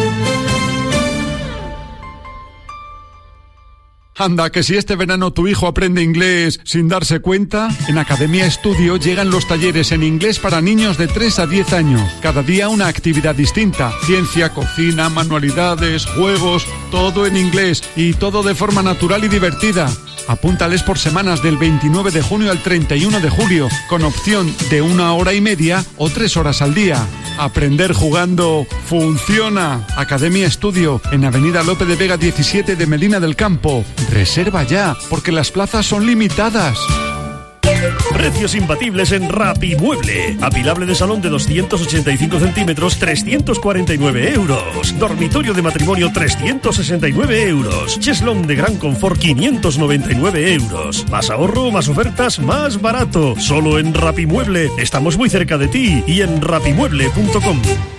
Anda, que si este verano tu hijo aprende inglés sin darse cuenta, en Academia Estudio llegan los talleres en inglés para niños de tres a diez años. Cada día una actividad distinta. Ciencia, cocina, manualidades, juegos, todo en inglés y todo de forma natural y divertida. Apúntales por semanas del veintinueve de junio al treinta y uno de julio, con opción de una hora y media o tres horas al día. Aprender jugando funciona. Academia Estudio, en Avenida Lope de Vega diecisiete de Medina del Campo. Reserva ya, porque las plazas son limitadas. Precios imbatibles en Rapimueble. Apilable de salón de doscientos ochenta y cinco centímetros, trescientos cuarenta y nueve euros. Dormitorio de matrimonio, trescientos sesenta y nueve euros. Cheslón de gran confort, quinientos noventa y nueve euros. Más ahorro, más ofertas, más barato. Solo en Rapimueble. Estamos muy cerca de ti y en rapimueble punto com.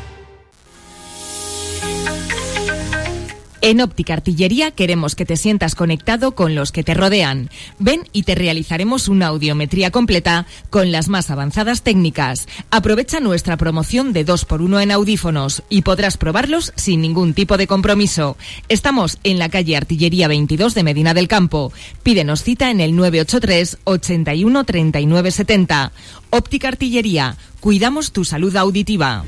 En Óptica Artillería queremos que te sientas conectado con los que te rodean. Ven y te realizaremos una audiometría completa con las más avanzadas técnicas. Aprovecha nuestra promoción de dos por uno en audífonos y podrás probarlos sin ningún tipo de compromiso. Estamos en la calle Artillería veintidós de Medina del Campo. Pídenos cita en el nueve ocho tres, ochenta y uno, treinta y nueve setenta. Óptica Artillería. Cuidamos tu salud auditiva.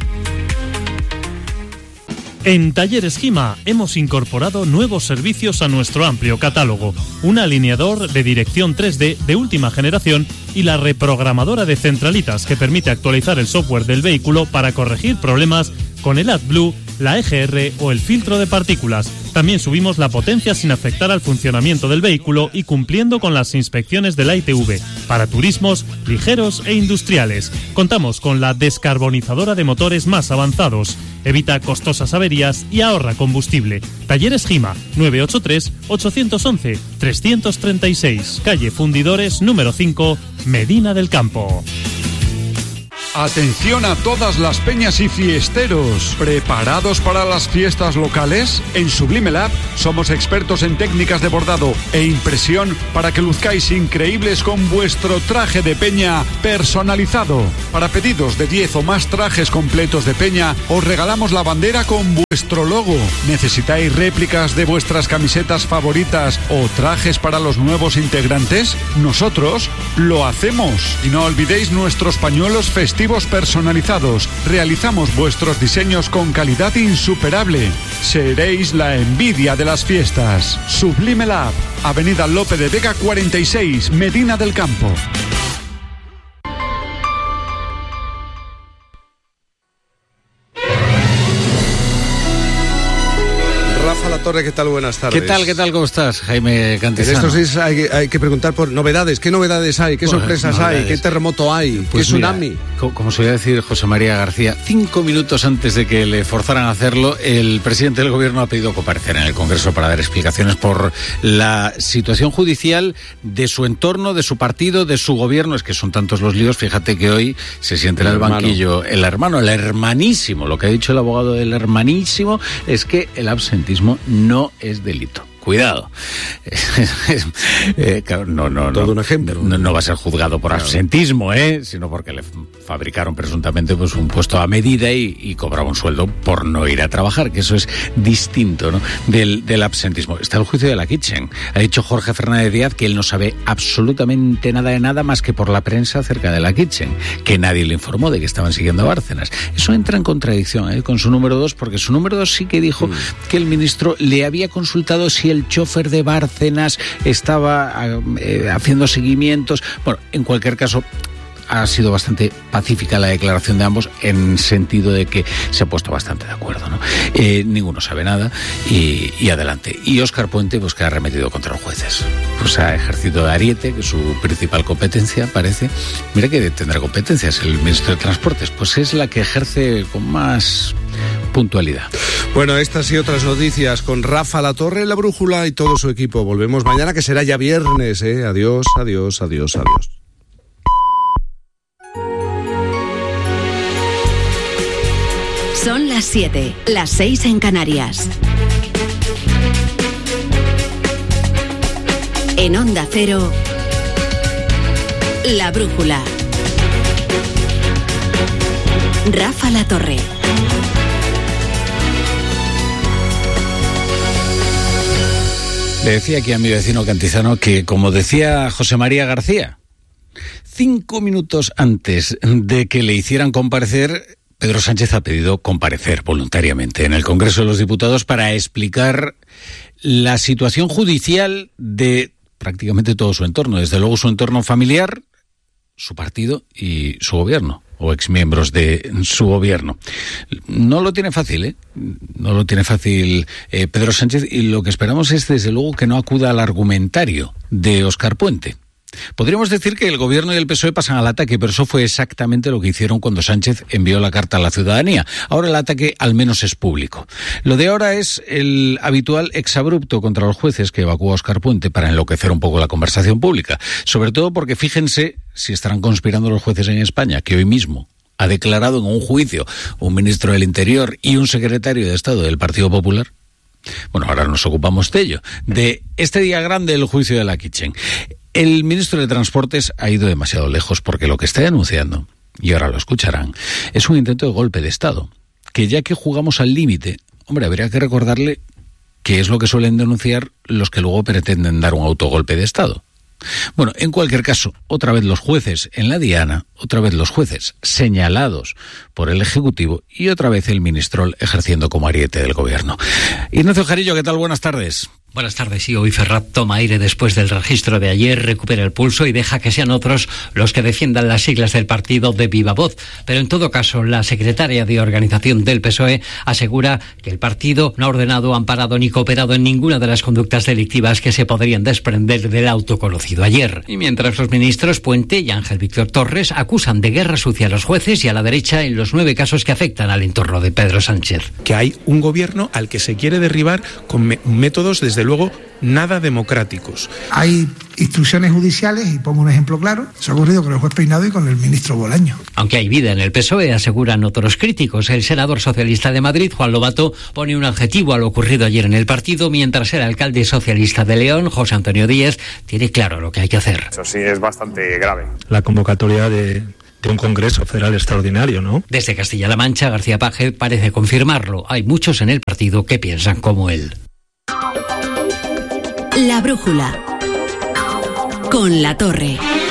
En Talleres Gima hemos incorporado nuevos servicios a nuestro amplio catálogo. Un alineador de dirección tres D de última generación y la reprogramadora de centralitas que permite actualizar el software del vehículo para corregir problemas con el AdBlue, la E G R o el filtro de partículas. También subimos la potencia sin afectar al funcionamiento del vehículo y cumpliendo con las inspecciones de la I T V para turismos, ligeros e industriales. Contamos con la descarbonizadora de motores más avanzados. Evita costosas averías y ahorra combustible. Talleres Gima, nueve ocho tres, ocho uno uno, tres tres seis, calle Fundidores número cinco, Medina del Campo. Atención a todas las peñas y fiesteros. ¿Preparados para las fiestas locales? En Sublime Lab somos expertos en técnicas de bordado e impresión para que luzcáis increíbles con vuestro traje de peña personalizado. Para pedidos de diez o más trajes completos de peña, os regalamos la bandera con vuestro logo. ¿Necesitáis réplicas de vuestras camisetas favoritas o trajes para los nuevos integrantes? Nosotros lo hacemos. Y no olvidéis nuestros pañuelos festivos personalizados. Realizamos vuestros diseños con calidad insuperable. Seréis la envidia de las fiestas. Sublime Lab, Avenida Lope de Vega cuarenta y seis, Medina del Campo. Rafa Latorre, ¿qué tal? Buenas tardes. ¿Qué tal, qué tal? ¿Cómo estás, Jaime Cantizano? En estos días hay, hay que preguntar por novedades. ¿Qué novedades hay? ¿Qué pues, sorpresas novedades. hay? ¿Qué terremoto hay? Pues ¿Qué tsunami? Mira, como solía decir José María García, cinco minutos antes de que le forzaran a hacerlo, el presidente del gobierno ha pedido comparecer en el Congreso para dar explicaciones por la situación judicial de su entorno, de su partido, de su gobierno. Es que son tantos los líos. Fíjate que hoy se siente en el, el banquillo el hermano, el hermanísimo. Lo que ha dicho el abogado del hermanísimo es que el absentismo no es delito. Cuidado. eh, claro, no, no, Todo no, un ejemplo. No, no va a ser juzgado por claro. absentismo, ¿eh? Sino porque le fabricaron presuntamente pues un puesto a medida y, y cobraba un sueldo por no ir a trabajar, que eso es distinto, ¿no? Del, del absentismo. Está el juicio de la Kitchen. Ha dicho Jorge Fernández Díaz que él no sabe absolutamente nada de nada más que por la prensa acerca de la Kitchen, que nadie le informó de que estaban siguiendo a Bárcenas. Eso entra en contradicción, ¿eh? Con su número dos, porque su número dos sí que dijo mm. que el ministro le había consultado si el chofer de Bárcenas estaba eh, haciendo seguimientos. Bueno, en cualquier caso, ha sido bastante pacífica la declaración de ambos en sentido de que se ha puesto bastante de acuerdo, ¿no? Eh, ninguno sabe nada y, y adelante. Y Óscar Puente, pues que ha arremetido contra los jueces. Pues ha ejercido de ariete, que es su principal competencia, parece. Mira que tendrá competencias el ministro de Transportes, pues es la que ejerce con más puntualidad. Bueno, estas y otras noticias con Rafa Latorre, La Brújula y todo su equipo. Volvemos mañana, que será ya viernes, ¿eh? Adiós, adiós, adiós, adiós. Son las siete, las seis en Canarias. En Onda Cero, La Brújula. Rafa Latorre. Le decía aquí a mi vecino Cantizano que, como decía José María García, cinco minutos antes de que le hicieran comparecer, Pedro Sánchez ha pedido comparecer voluntariamente en el Congreso de los Diputados para explicar la situación judicial de prácticamente todo su entorno, desde luego su entorno familiar, su partido y su gobierno, o exmiembros de su gobierno. No lo tiene fácil, ¿eh? No lo tiene fácil eh, Pedro Sánchez, y lo que esperamos es, desde luego, que no acuda al argumentario de Óscar Puente. Podríamos decir que el gobierno y el P S O E pasan al ataque, pero eso fue exactamente lo que hicieron cuando Sánchez envió la carta a la ciudadanía. Ahora el ataque al menos es público. Lo de ahora es el habitual exabrupto contra los jueces que evacúa Óscar Puente para enloquecer un poco la conversación pública. Sobre todo porque fíjense si estarán conspirando los jueces en España, que hoy mismo ha declarado en un juicio un ministro del Interior y un secretario de Estado del Partido Popular. Bueno, ahora nos ocupamos de ello, de este día grande del juicio de la Kitchen. El ministro de Transportes ha ido demasiado lejos, porque lo que está denunciando, y ahora lo escucharán, es un intento de golpe de Estado, que ya que jugamos al límite, hombre, habría que recordarle que es lo que suelen denunciar los que luego pretenden dar un autogolpe de Estado. Bueno, en cualquier caso, otra vez los jueces en la diana, otra vez los jueces señalados por el Ejecutivo y otra vez el ministrol ejerciendo como ariete del gobierno. Ignacio Jarillo, ¿qué tal? Buenas tardes. Buenas tardes. Y hoy Ferrat toma aire después del registro de ayer, recupera el pulso y deja que sean otros los que defiendan las siglas del partido de viva voz. Pero en todo caso, la secretaria de organización del P S O E asegura que el partido no ha ordenado, amparado ni cooperado en ninguna de las conductas delictivas que se podrían desprender del auto conocido ayer. Y mientras los ministros Puente y Ángel Víctor Torres acusan de guerra sucia a los jueces y a la derecha en los nueve casos que afectan al entorno de Pedro Sánchez. Que hay un gobierno al que se quiere derribar con me- métodos, desde luego, nada democráticos. Hay instrucciones judiciales, y pongo un ejemplo claro, se ha ocurrido con el juez Peinado y con el ministro Bolaño. Aunque hay vida en el P S O E, aseguran otros críticos. El senador socialista de Madrid, Juan Lobato, pone un adjetivo a lo ocurrido ayer en el partido, mientras el alcalde socialista de León, José Antonio Díez, tiene claro lo que hay que hacer. Eso sí es bastante grave. La convocatoria de... de un Congreso Federal extraordinario, ¿no? Desde Castilla-La Mancha, García Paje parece confirmarlo. Hay muchos en el partido que piensan como él. La brújula. Con La Torre.